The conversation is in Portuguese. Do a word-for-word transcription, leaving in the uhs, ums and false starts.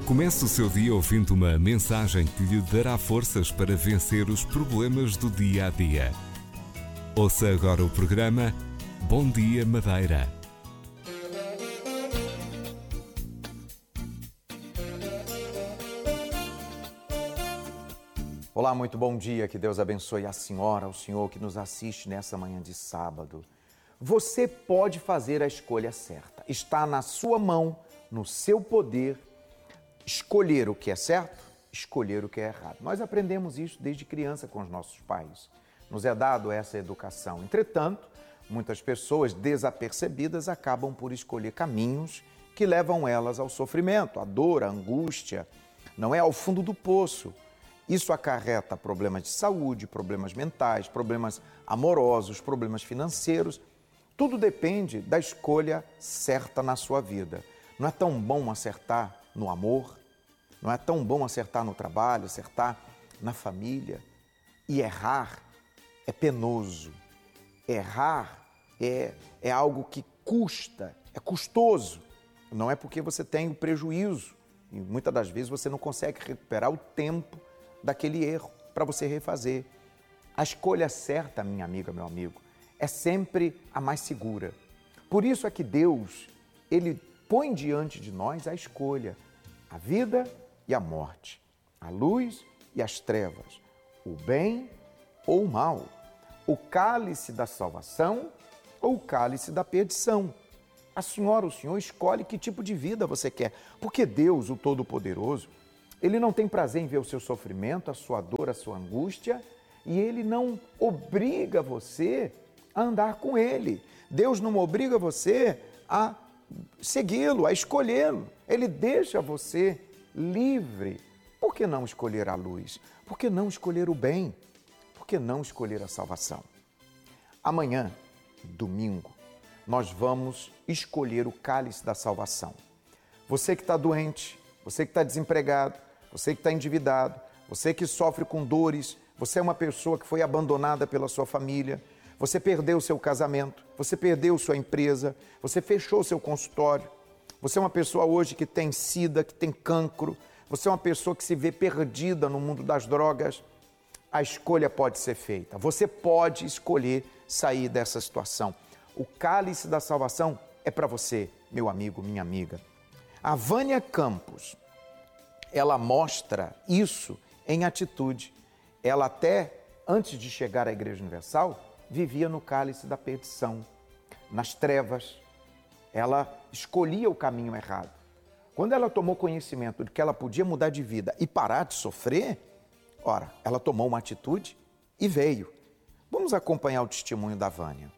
Comece o seu dia ouvindo uma mensagem que lhe dará forças para vencer os problemas do dia a dia. Ouça agora o programa Bom Dia Madeira. Olá, muito bom dia, que Deus abençoe a senhora, o senhor que nos assiste nessa manhã de sábado. Você pode fazer a escolha certa, está na sua mão, no seu poder, escolher o que é certo, escolher o que é errado. Nós aprendemos isso desde criança com os nossos pais, nos é dado essa educação. Entretanto, muitas pessoas desapercebidas acabam por escolher caminhos que levam elas ao sofrimento, à dor, à angústia, não é ao fundo do poço. Isso acarreta problemas de saúde, problemas mentais, problemas amorosos, problemas financeiros. Tudo depende da escolha certa na sua vida. Não é tão bom acertar no amor, não é tão bom acertar no trabalho, acertar na família. E errar é penoso. Errar é, é algo que custa, é custoso. Não é porque você tem o prejuízo e muitas das vezes você não consegue recuperar o tempo daquele erro para você refazer. A escolha certa, minha amiga, meu amigo, é sempre a mais segura. Por isso é que Deus, Ele põe diante de nós a escolha, a vida e a morte, a luz e as trevas, o bem ou o mal, o cálice da salvação ou o cálice da perdição. A senhora, o senhor escolhe que tipo de vida você quer, porque Deus, o Todo-Poderoso, Ele não tem prazer em ver o seu sofrimento, a sua dor, a sua angústia, e Ele não obriga você a andar com Ele. Deus não obriga você a segui-lo, a escolhê-lo. Ele deixa você livre. Por que não escolher a luz? Por que não escolher o bem? Por que não escolher a salvação? Amanhã, domingo, nós vamos escolher o cálice da salvação. Você que está doente, você que está desempregado, você que está endividado, você que sofre com dores, você é uma pessoa que foi abandonada pela sua família, você perdeu seu casamento, você perdeu sua empresa, você fechou seu consultório, você é uma pessoa hoje que tem sida, que tem cancro, você é uma pessoa que se vê perdida no mundo das drogas. A escolha pode ser feita, você pode escolher sair dessa situação. O cálice da salvação é para você, meu amigo, minha amiga. A Vânia Campos, ela mostra isso em atitude. Ela até, antes de chegar à Igreja Universal, vivia no cálice da perdição, nas trevas. Ela escolhia o caminho errado. Quando ela tomou conhecimento de que ela podia mudar de vida e parar de sofrer, ora, ela tomou uma atitude e veio. Vamos acompanhar o testemunho da Vânia.